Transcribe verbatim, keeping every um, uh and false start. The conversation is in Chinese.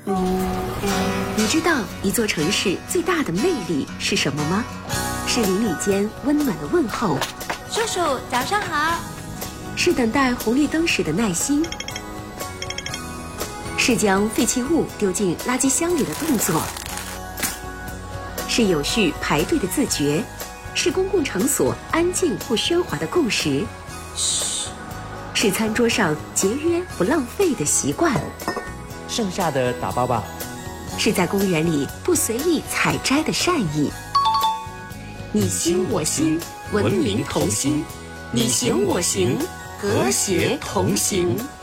你知道一座城市最大的魅力是什么吗？是邻里间温暖的问候， 叔叔早上好， 是等待红绿灯时的耐心，是将废弃物丢进垃圾箱里的动作，是有序排队的自觉，是公共场所安静不喧哗的共识，嘘，是餐桌上节约不浪费的习惯， 剩下的打包吧， 是在公园里不随意采摘的善意。你心我心，文明同心；你行我行，和谐同行。